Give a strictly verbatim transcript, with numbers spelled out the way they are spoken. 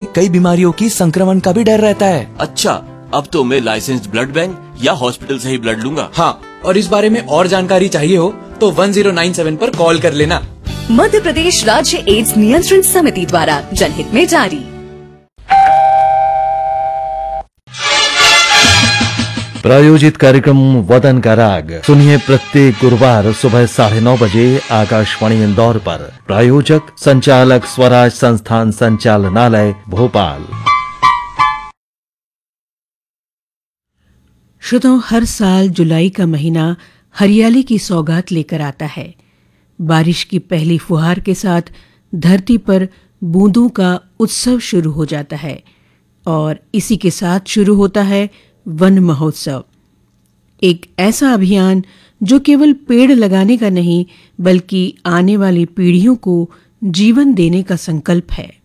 कई बीमारियों की संक्रमण का भी डर रहता है। अच्छा, अब तो मैं लाइसेंस्ड ब्लड बैंक या हॉस्पिटल से ही ब्लड लूंगा। हाँ, और इस बारे में और जानकारी चाहिए हो तो वन जीरो नाइन सेवन पर कॉल कर लेना। मध्य प्रदेश राज्य एड्स नियंत्रण समिति द्वारा जनहित में जारी। प्रायोजित कार्यक्रम वतन का राग सुनिए प्रत्येक गुरुवार सुबह साढ़े नौ बजे आकाशवाणी इंदौर पर। प्रायोजक संचालक स्वराज संस्थान संचालनालय भोपाल। श्रोताओं, हर साल जुलाई का महीना हरियाली की सौगात लेकर आता है। बारिश की पहली फुहार के साथ धरती पर बूंदों का उत्सव शुरू हो जाता है और इसी के साथ शुरू होता है वन महोत्सव, एक ऐसा अभियान जो केवल पेड़ लगाने का नहीं बल्कि आने वाली पीढ़ियों को जीवन देने का संकल्प है।